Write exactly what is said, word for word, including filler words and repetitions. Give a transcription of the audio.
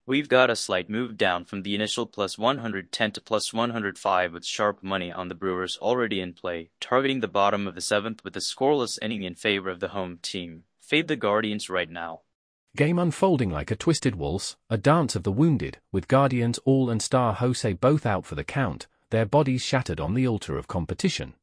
We've got a slight move down from the initial plus one hundred ten to plus one hundred five with sharp money on the Brewers already in play, targeting the bottom of the seventh with a scoreless inning in favor of the home team. Fade the Guardians right now. Game unfolding like a twisted waltz, a dance of the wounded, with Guardians All and Star Jose both out for the count, their bodies shattered on the altar of competition.